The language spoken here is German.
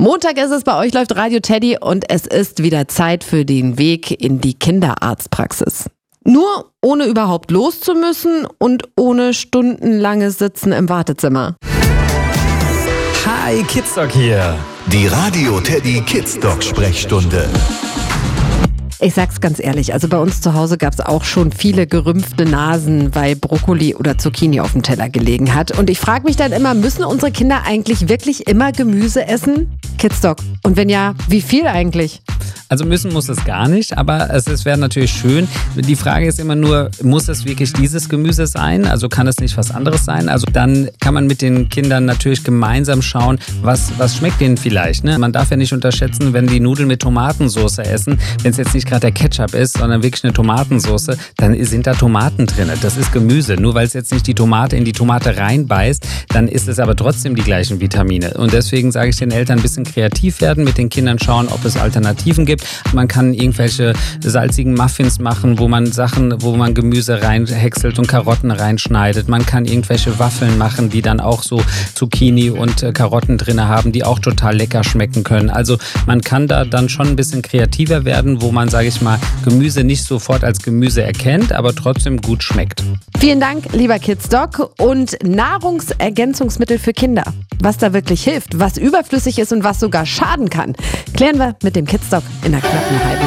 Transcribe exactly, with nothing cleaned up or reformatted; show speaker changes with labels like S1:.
S1: Montag ist es, bei euch läuft Radio Teddy und es ist wieder Zeit für den Weg in die Kinderarztpraxis. Nur ohne überhaupt los zu müssen und ohne stundenlanges Sitzen im Wartezimmer.
S2: Hi, Kidsdoc hier.
S3: Die Radio Teddy Kidsdoc Sprechstunde.
S1: Ich sag's ganz ehrlich, also bei uns zu Hause gab's auch schon viele gerümpfte Nasen, weil Brokkoli oder Zucchini auf dem Teller gelegen hat. Und ich frage mich dann immer, müssen unsere Kinder eigentlich wirklich immer Gemüse essen? Kidsdoc. Und wenn ja, wie viel eigentlich?
S2: Also müssen muss es gar nicht, aber es, es wäre natürlich schön. Die Frage ist immer nur, muss es wirklich dieses Gemüse sein? Also kann es nicht was anderes sein? Also dann kann man mit den Kindern natürlich gemeinsam schauen, was, was schmeckt denen vielleicht. Ne? Man darf ja nicht unterschätzen, wenn die Nudeln mit Tomatensauce essen, wenn es jetzt nicht gerade der Ketchup ist, sondern wirklich eine Tomatensauce, dann sind da Tomaten drin. Das ist Gemüse. Nur weil es jetzt nicht die Tomate in die Tomate reinbeißt, dann ist es aber trotzdem die gleichen Vitamine. Und deswegen sage ich den Eltern, ein bisschen kreativ werden, mit den Kindern schauen, ob es Alternativen gibt. Man kann irgendwelche salzigen Muffins machen, wo man Sachen, wo man Gemüse reinhäckselt und Karotten reinschneidet. Man kann irgendwelche Waffeln machen, die dann auch so Zucchini und äh, Karotten drin haben, die auch total lecker schmecken können. Also man kann da dann schon ein bisschen kreativer werden, wo man, sage ich mal, Gemüse nicht sofort als Gemüse erkennt, aber trotzdem gut schmeckt.
S1: Vielen Dank, lieber Kidsdoc. Und Nahrungsergänzungsmittel für Kinder. Was da wirklich hilft, was überflüssig ist und was sogar schaden kann, klären wir mit dem Kidsdoc in der knappen halben